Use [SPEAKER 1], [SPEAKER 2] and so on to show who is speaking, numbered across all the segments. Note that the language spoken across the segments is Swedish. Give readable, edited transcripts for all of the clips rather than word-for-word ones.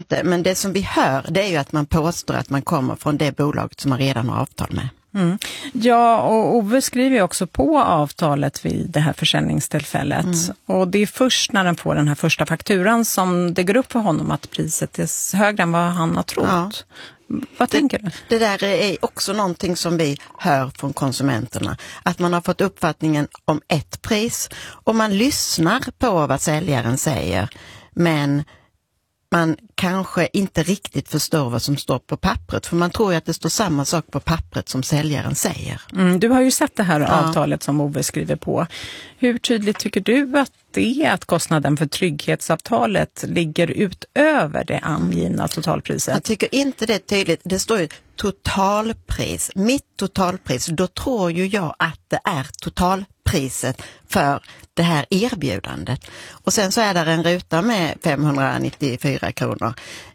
[SPEAKER 1] inte. Men det som vi hör, det är ju att man påstår att man kommer från det bolaget som man redan har avtal med.
[SPEAKER 2] Mm. Ja, och Ove skriver ju också på avtalet vid det här försäljningstillfället. Och det är först när den får den här första fakturan som det går upp för honom att priset är högre än vad han har trott. Ja. Vad tänker du?
[SPEAKER 1] Det där är också någonting som vi hör från konsumenterna. Att man har fått uppfattningen om ett pris och man lyssnar på vad säljaren säger. Men man kanske inte riktigt förstår vad som står på pappret. För man tror ju att det står samma sak på pappret som säljaren säger.
[SPEAKER 2] Du har ju sett det här avtalet som Ove skriver på. Hur tydligt tycker du att det är att kostnaden för trygghetsavtalet ligger utöver det angivna totalpriset?
[SPEAKER 1] Jag tycker inte det är tydligt. Det står ju totalpris. Mitt totalpris. Då tror ju jag att det är totalpriset för det här erbjudandet. Och sen så är det en ruta med 594 kronor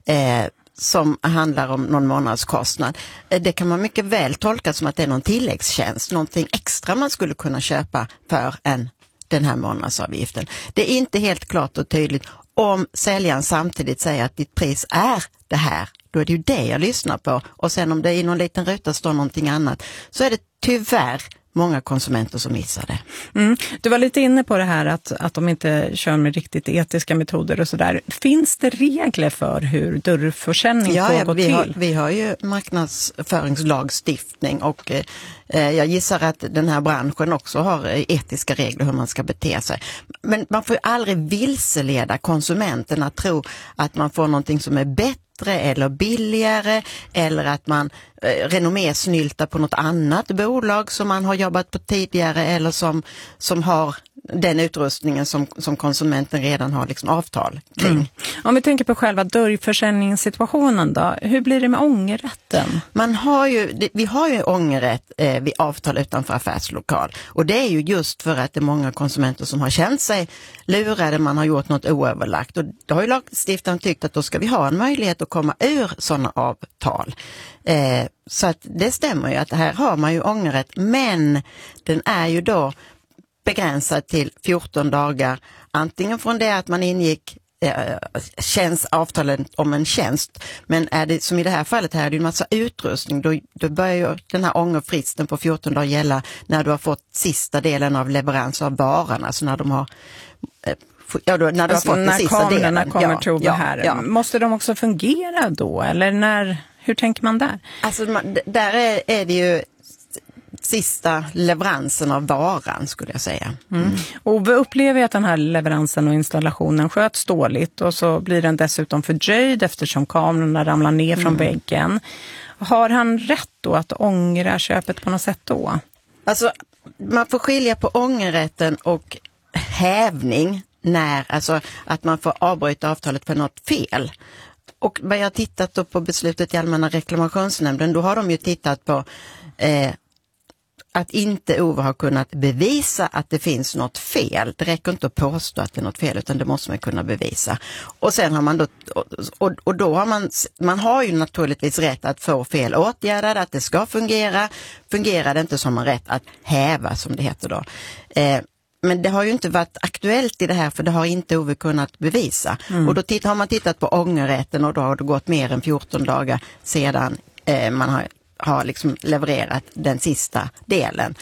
[SPEAKER 1] som handlar om någon månadskostnad. Det kan man mycket väl tolka som att det är någon tilläggstjänst, någonting extra man skulle kunna köpa för den här månadsavgiften. Det är inte helt klart och tydligt. Om säljaren samtidigt säger att ditt pris är det här, då är det ju det jag lyssnar på. Och sen om det i någon liten ruta står någonting annat, så är det tyvärr många konsumenter som missar det.
[SPEAKER 2] Du var lite inne på det här att de inte kör med riktigt etiska metoder och sådär. Finns det regler för hur dörrförsäljning får gå till?
[SPEAKER 1] Vi har ju marknadsföringslagstiftning och jag gissar att den här branschen också har etiska regler hur man ska bete sig. Men man får ju aldrig vilseleda konsumenterna att tro att man får någonting som är bättre eller billigare eller att man renommésnyltar på något annat bolag som man har jobbat på tidigare eller som har den utrustningen som konsumenten redan har liksom avtal kring.
[SPEAKER 2] Om vi tänker på själva dörrförsäljningssituationen då, hur blir det med ångerrätten?
[SPEAKER 1] Vi har ju ångerrätt vid avtal utanför affärslokal och det är ju just för att det är många konsumenter som har känt sig lurade, man har gjort något oöverlagt och då har ju lagstiftaren tyckt att då ska vi ha en möjlighet att komma ur sådana avtal. Så att det stämmer ju att här har man ju ångerrätt, men den är ju då begränsad till 14 dagar, antingen från det att man ingick avtalen om en tjänst, men är det som i det här fallet här är det en massa utrustning, då börjar ju den här ångerfristen på 14 dagar gälla när du har fått sista delen av leverans av varan, alltså när de har när du har fått den sista delen.
[SPEAKER 2] När kommer till här. Måste de också fungera då, eller hur tänker man där?
[SPEAKER 1] Alltså där är det ju sista leveransen av varan skulle jag säga.
[SPEAKER 2] Och vi upplever att den här leveransen och installationen sköts dåligt och så blir den dessutom fördröjd eftersom kamerorna ramlar ner från väggen. Har han rätt då att ångra köpet på något sätt då? Alltså
[SPEAKER 1] man får skilja på ångerrätten och hävning alltså att man får avbryta avtalet för något fel. Och vad jag har tittat då på beslutet i Allmänna reklamationsnämnden, då har de ju tittat på att inte Ove har kunnat bevisa att det finns något fel. Det räcker inte att påstå att det är något fel, utan det måste man kunna bevisa. Och sen har man då, och då har man har ju naturligtvis rätt att få fel åtgärdade, att det ska fungera. Fungerar det inte så har man rätt att häva, som det heter då. Men det har ju inte varit aktuellt i det här, för det har inte Ove kunnat bevisa. Och då har man tittat på ångerrätten och då har det gått mer än 14 dagar sedan man har liksom levererat den sista delen.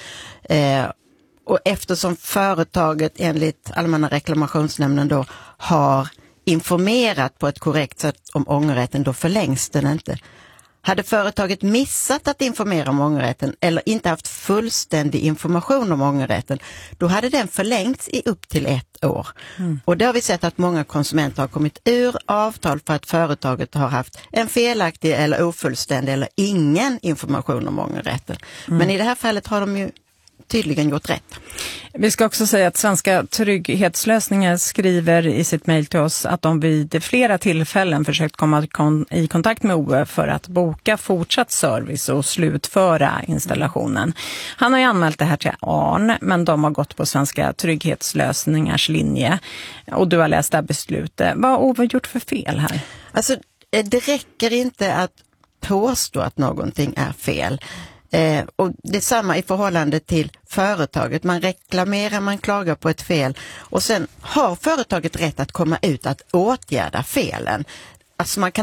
[SPEAKER 1] Och eftersom företaget enligt Allmänna reklamationsnämnden då har informerat på ett korrekt sätt om ångerrätten, då förlängs den inte. Hade företaget missat att informera om ångerrätten eller inte haft fullständig information om ångerrätten, då hade den förlängts i upp till 1 år. Och det har vi sett att många konsumenter har kommit ur avtal för att företaget har haft en felaktig eller ofullständig eller ingen information om ångerrätten. Men i det här fallet har de ju tydligen gjort rätt.
[SPEAKER 2] Vi ska också säga att Svenska Trygghetslösningar skriver i sitt mejl till oss att de vid flera tillfällen försökt komma i kontakt med Ove för att boka fortsatt service och slutföra installationen. Han har ju anmält det här till ARN, men de har gått på Svenska Trygghetslösningars linje och du har läst det här beslutet. Vad har Ove gjort för fel här?
[SPEAKER 1] Alltså, det räcker inte att påstå att någonting är fel. Och det är samma i förhållande till företaget. Man reklamerar, man klagar på ett fel och sen har företaget rätt att komma ut att åtgärda felen. Alltså man kan